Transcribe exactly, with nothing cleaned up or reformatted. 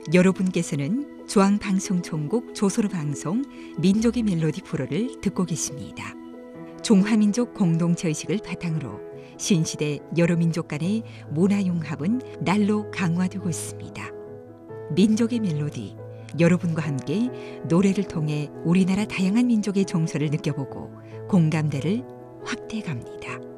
여러분께서는 중앙방송총국 조선어방송 민족의 멜로디 프로를 듣고 계십니다. 중화민족 공동체의식을 바탕으로 신시대 여러 민족 간의 문화융합은 날로 강화되고 있습니다. 민족의 멜로디, 여러분과 함께 노래를 통해 우리나라 다양한 민족의 정서를 느껴보고 공감대를 확대해 갑니다.